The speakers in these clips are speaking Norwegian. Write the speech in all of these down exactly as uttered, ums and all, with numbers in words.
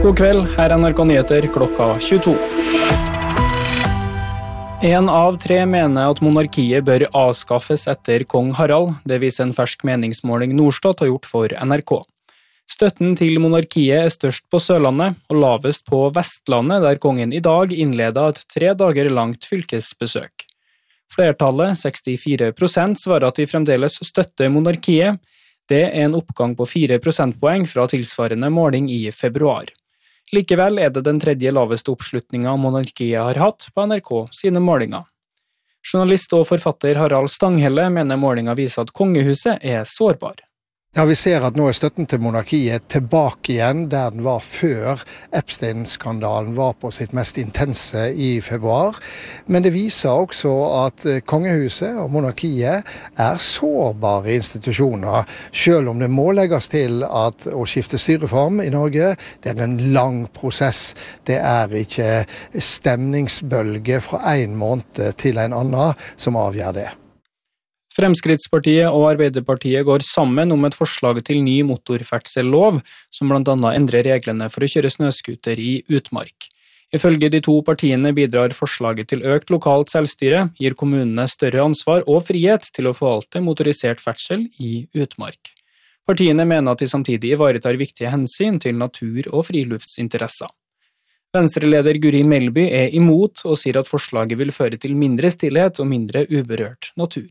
God kveld, her er N R K Nyheter klokka tjueto. En av tre mener at monarkiet bør avskaffes etter kong Harald. Det viser en fersk meningsmåling Norstat har gjort for N R K. Støtten til monarkiet er størst på Sørlandet og lavest på Vestlandet, der kongen i dag innleda et tre dager langt fylkesbesøk. Flertallet, sekstifire prosent, svarer at de fremdeles støtter monarkiet. Det er en oppgang på fire prosentpoeng fra tilsvarende måling i februar. Likevel er det den tredje laveste oppslutninga monarkiet har hatt på N R K sine målinger. Journalist og forfatter Harald Stanghelle mener målinga viser at kongehuset er sårbar. Ja, vi ser at nå er støtten til monarkiet tilbake igjen der den var før Epstein-skandalen var på sitt mest intense i februar. Men det viser også at kongehuset og monarkiet er sårbare institusjoner, selv om det må legges til at å skifte styreform i Norge, det er en lang prosess. Det er ikke stemningsbølge fra en måned til en annen som avgjør det. Fremskrittspartiet og Arbeiderpartiet går sammen om et forslag til ny motorferdsellov, som blant annet endrer reglene for å kjøre snøskuter i utmark. Ifølge de to partiene bidrar forslaget til økt lokalt selvstyre, gir kommunene større ansvar og frihet til å forvalte motorisert ferdsel i utmark. Partiene mener at de samtidig ivaretar viktige hensyn til natur- og friluftsinteresser. Venstreleder Guri Melby er imot og sier at forslaget vil føre til mindre stillhet og mindre uberørt natur.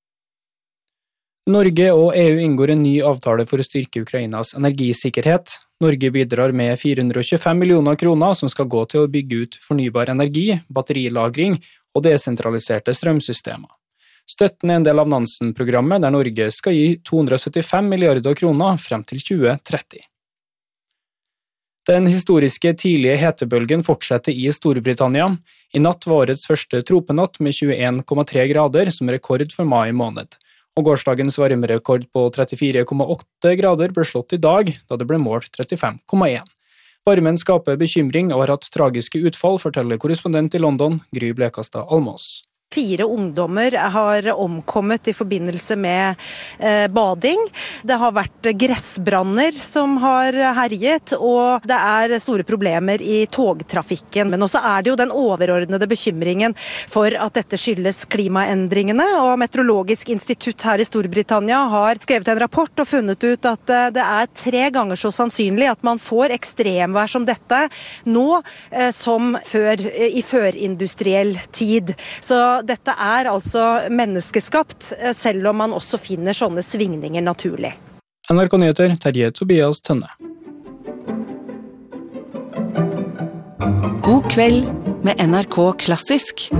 Norge og E U inngår en ny avtale for å styrke Ukrainas energisikkerhet. Norge bidrar med fire hundre og tjuefem millioner kroner som skal gå til å bygge ut fornybar energi, batterilagring og desentraliserte strømsystemer. Støtten er en del av Nansen-programmet, der Norge skal gi to hundre og syttifem milliarder kroner frem til tjue tretti. Den historiske tidlige hetebølgen fortsetter i Storbritannia. I natt var årets første tropenatt med tjueen komma tre grader, som rekord for mai måned. Og gårsdagens varmerekord på trettifire komma åtte grader ble slått i dag, da det ble målt trettifem komma en. Varmen skaper bekymring og har hatt tragiske utfall, forteller korrespondent i London, Gry Blekastad Almås. Fire ungdommer har omkommet i forbindelse med eh, bading. Det har vært gressbranner som har herjet, og det er store problemer i togtrafikken. Men også er det jo den overordnede bekymringen for at dette skyldes klimaendringene. Og Meteorologisk institutt her i Storbritannia har skrevet en rapport og funnet ut at eh, det er tre ganger så sannsynlig at man får ekstremvær som dette nå eh, som før, eh, i førindustriell tid. Så dette er altså menneskeskapt, selv om man også finner sånne svingninger naturlig. N R K Nyheter, Terje Tobias Tønne. God kveld med N R K Klassisk.